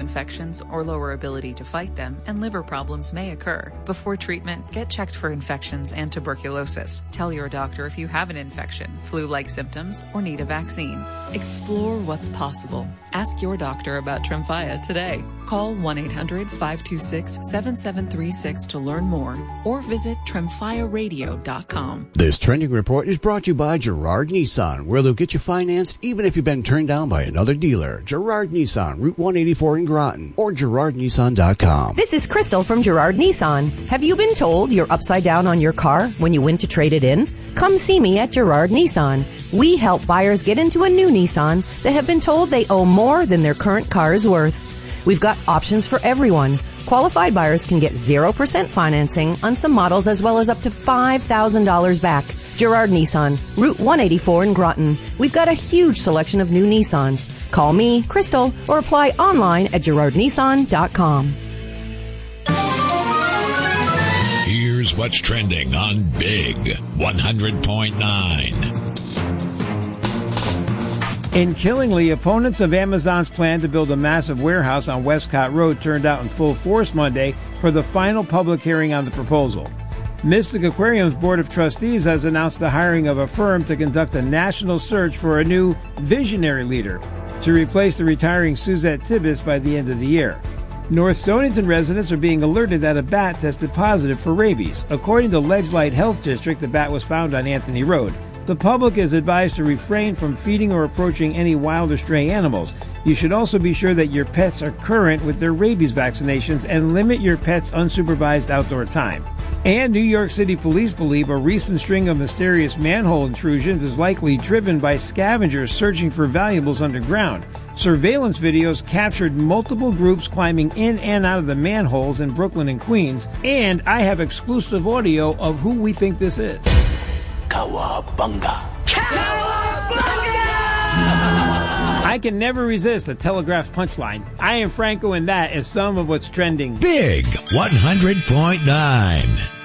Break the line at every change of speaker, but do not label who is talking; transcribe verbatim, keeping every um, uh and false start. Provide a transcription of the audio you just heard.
infections or lower ability to fight them, and liver problems may occur. Before treatment, get checked for infections and tuberculosis. Tell your doctor if you have an infection, flu-like symptoms, or need a vaccine. Explore what's possible. Ask your doctor about Tremfya today. Call one eight hundred five two six seven seven three six to learn more, or visit tremfya radio dot com.
This trending report is brought to you by Girard Nissan, where they'll get you financed even if you've been turned down by another dealer. Girard Nissan, Route one eighty-four in Groton, or girard nissan dot com.
This is Crystal from Girard Nissan. Have you been told you're upside down on your car when you went to trade it in? Come see me at Girard Nissan. We help buyers get into a new Nissan that have been told they owe more than their current car is worth. We've got options for everyone. Qualified buyers can get zero percent financing on some models as well as up to five thousand dollars back. Girard Nissan, Route one eighty-four in Groton. We've got a huge selection of new Nissans. Call me, Crystal, or apply online at girard nissan dot com.
Here's what's trending on Big one hundred point nine.
In Killingly, opponents of Amazon's plan to build a massive warehouse on Westcott Road turned out in full force Monday for the final public hearing on the proposal. Mystic Aquarium's Board of Trustees has announced the hiring of a firm to conduct a national search for a new visionary leader to replace the retiring Suzette Tibbetts by the end of the year. North Stonington residents are being alerted that a bat tested positive for rabies. According to Ledgelight Health District, the bat was found on Anthony Road. The public is advised to refrain from feeding or approaching any wild or stray animals. You should also be sure that your pets are current with their rabies vaccinations and limit your pet's unsupervised outdoor time. And New York City police believe a recent string of mysterious manhole intrusions is likely driven by scavengers searching for valuables underground. Surveillance videos captured multiple groups climbing in and out of the manholes in Brooklyn and Queens, and I have exclusive audio of who we think this is. Cowabunga. Cowabunga! I can never resist a telegraphed punchline. I am Franco, and that is some of what's trending.
Big one hundred point nine.